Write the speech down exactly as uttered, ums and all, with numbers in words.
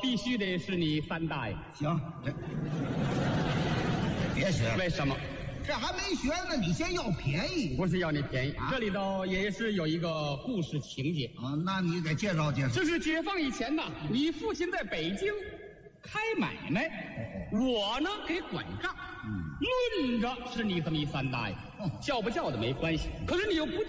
必须得是你三大爷。 行，这别学了。 为什么？ 这还没学呢，你先要便宜。 不是要你便宜， 啊这里头也是有一个故事情节。 啊，那你给介绍介绍。 这是解放以前呐，你父亲在北京开买卖，我呢给管账。论着是你这么一三大爷，叫不叫的没关系。可是你又不